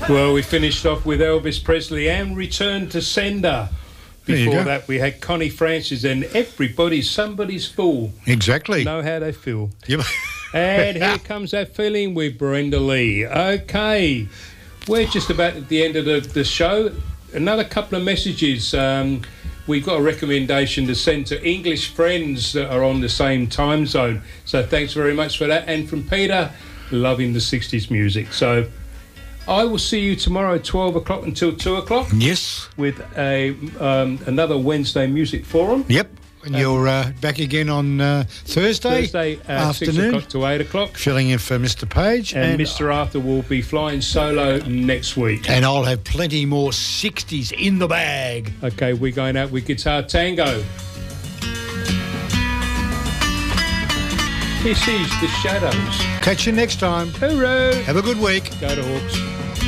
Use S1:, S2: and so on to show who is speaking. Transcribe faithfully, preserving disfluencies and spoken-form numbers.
S1: Well, we finished off with Elvis Presley and Return to Sender. Before that, we had Connie Francis and Everybody's Somebody's Fool.
S2: Exactly.
S1: Know how they feel.
S2: Yep.
S1: And here comes That Feeling with Brenda Lee. Okay, we're just about at the end of the, the show. Another couple of messages. Um, we've got a recommendation to send to English friends that are on the same time zone. So thanks very much for that. And from Peter, loving the sixties music. So I will see you tomorrow at twelve o'clock until two o'clock.
S2: Yes.
S1: With a um, another Wednesday music forum.
S2: Yep. And um, you're uh, back again on uh, Thursday,
S1: Thursday uh,
S2: afternoon.
S1: six o'clock to eight o'clock.
S2: Filling in for Mister Page.
S1: And,
S2: and
S1: Mister Arthur will be flying solo next week.
S2: And I'll have plenty more sixties in the bag.
S1: Okay, we're going out with Guitar Tango. This is The Shadows.
S2: Catch you next time.
S1: Hooroo!
S2: Have a good week.
S1: Go to Hawks.